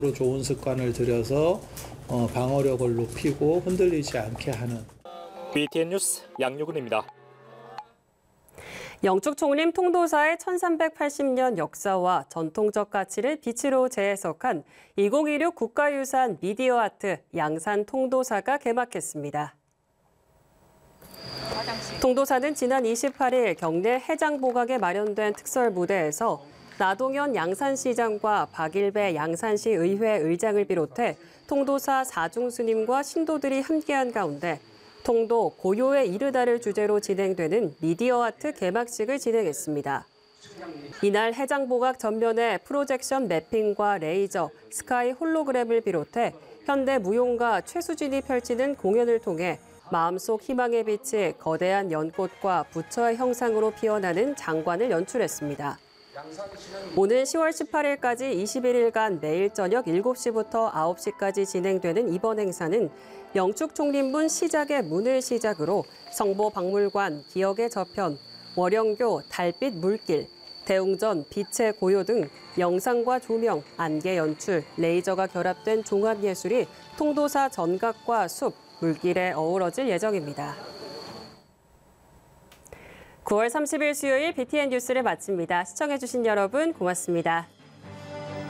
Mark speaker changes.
Speaker 1: 좋은 습관을 들여서 방어력을 높이고 흔들리지 않게 하는.
Speaker 2: BTN 뉴스 양효근입니다.
Speaker 3: 영축총림 통도사의 1380년 역사와 전통적 가치를 빛으로 재해석한 2016 국가유산 미디어 아트 양산 통도사가 개막했습니다. 통도사는 지난 28일 경내 해장보각에 마련된 특설 무대에서 나동현 양산시장과 박일배 양산시 의회 의장을 비롯해 통도사 사중스님과 신도들이 함께한 가운데 통도 고요에 이르다를 주제로 진행되는 미디어 아트 개막식을 진행했습니다. 이날 해장보각 전면에 프로젝션 매핑과 레이저, 스카이 홀로그램을 비롯해 현대 무용가 최수진이 펼치는 공연을 통해 마음속 희망의 빛이 거대한 연꽃과 부처의 형상으로 피어나는 장관을 연출했습니다. 오는 10월 18일까지 21일간 매일 저녁 7시부터 9시까지 진행되는 이번 행사는 영축총림문 시작의 문을 시작으로 성보박물관, 기억의 저편, 월영교, 달빛 물길, 대웅전, 빛의 고요 등 영상과 조명, 안개 연출, 레이저가 결합된 종합예술이 통도사 전각과 숲, 물길에 어우러질 예정입니다. 9월 30일 수요일 BTN 뉴스를 마칩니다. 시청해주신 여러분 고맙습니다.